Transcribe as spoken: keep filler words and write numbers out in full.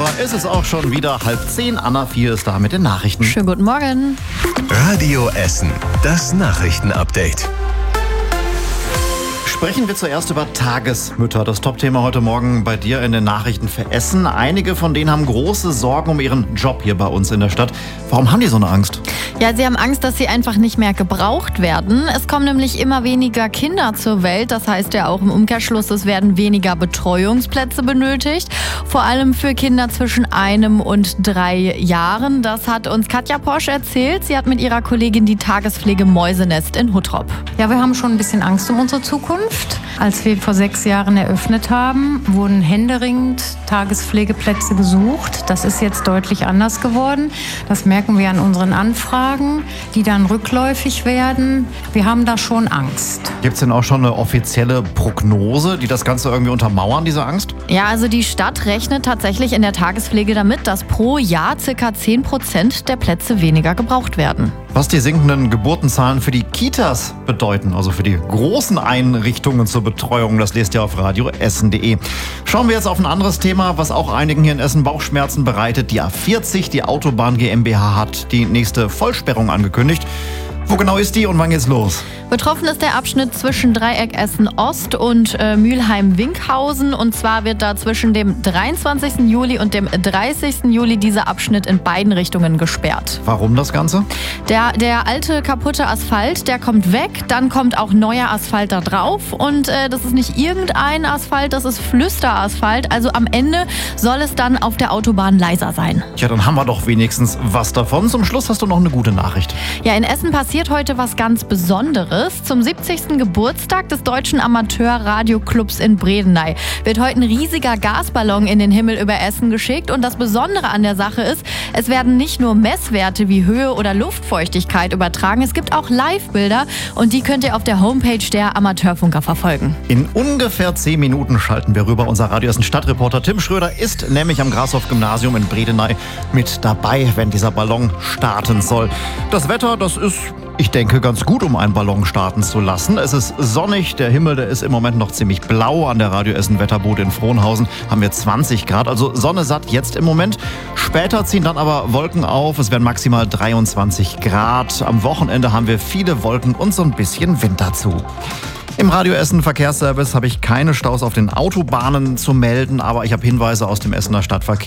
aber es ist auch schon wieder halb zehn. Anna vier ist da mit den Nachrichten. Schönen guten Morgen. Radio Essen, das Nachrichtenupdate. Sprechen wir zuerst über Tagesmütter. Das Top-Thema heute Morgen bei dir in den Nachrichten für Essen. Einige von denen haben große Sorgen um ihren Job hier bei uns in der Stadt. Warum haben die so eine Angst? Ja, sie haben Angst, dass sie einfach nicht mehr gebraucht werden. Es kommen nämlich immer weniger Kinder zur Welt. Das heißt ja auch im Umkehrschluss, es werden weniger Betreuungsplätze benötigt. Vor allem für Kinder zwischen einem und drei Jahren. Das hat uns Katja Posch erzählt. Sie hat mit ihrer Kollegin die Tagespflege Mäusenest in Huttrop. Ja, wir haben schon ein bisschen Angst um unsere Zukunft. Als wir vor sechs Jahren eröffnet haben, wurden händeringend Tagespflegeplätze gesucht. Das ist jetzt deutlich anders geworden. Das merken wir an unseren Anfragen, die dann rückläufig werden. Wir haben da schon Angst. Gibt es denn auch schon eine offizielle Prognose, die das Ganze irgendwie untermauern, diese Angst? Ja, also die Stadt rechnet tatsächlich in der Tagespflege damit, dass pro Jahr ca. zehn Prozent der Plätze weniger gebraucht werden. Was die sinkenden Geburtenzahlen für die Kitas bedeuten, also für die großen Einrichtungen zur Betreuung, das lest ihr auf radio essen punkt de. Schauen wir jetzt auf ein anderes Thema, was auch einigen hier in Essen Bauchschmerzen bereitet. Die A vierzig, die Autobahn GmbH, hat die nächste Vollsperrung angekündigt. Wo genau ist die und wann geht's los? Betroffen ist der Abschnitt zwischen Dreieck Essen Ost und äh, Mülheim-Winkhausen. Und zwar wird da zwischen dem dreiundzwanzigsten Juli und dem dreißigsten Juli dieser Abschnitt in beiden Richtungen gesperrt. Warum das Ganze? Der, der alte, kaputte Asphalt, der kommt weg. Dann kommt auch neuer Asphalt da drauf. Und äh, das ist nicht irgendein Asphalt, das ist Flüsterasphalt. Also am Ende soll es dann auf der Autobahn leiser sein. Tja, dann haben wir doch wenigstens was davon. Zum Schluss hast du noch eine gute Nachricht. Ja, in Essen passiert heute was ganz Besonderes. Zum siebzigsten Geburtstag des Deutschen Amateur-Radioclubs in Bredeney wird heute ein riesiger Gasballon in den Himmel über Essen geschickt. Und das Besondere an der Sache ist, es werden nicht nur Messwerte wie Höhe oder Luftfeuchtigkeit übertragen, es gibt auch Live-Bilder und die könnt ihr auf der Homepage der Amateurfunker verfolgen. In ungefähr zehn Minuten schalten wir rüber. Unser Radio Essen Stadtreporter Tim Schröder ist nämlich am Grashof-Gymnasium in Bredeney mit dabei, wenn dieser Ballon starten soll. Das Wetter, das ist, ich denke, ganz gut, um einen Ballon starten zu lassen. Es ist sonnig, der Himmel, der ist im Moment noch ziemlich blau. An der Radio Essen Wetterbude in Frohnhausen haben wir zwanzig Grad, also Sonne satt jetzt im Moment. Später ziehen dann aber Wolken auf, es werden maximal dreiundzwanzig Grad. Am Wochenende haben wir viele Wolken und so ein bisschen Wind dazu. Im Radio Essen Verkehrsservice habe ich keine Staus auf den Autobahnen zu melden, aber ich habe Hinweise aus dem Essener Stadtverkehr.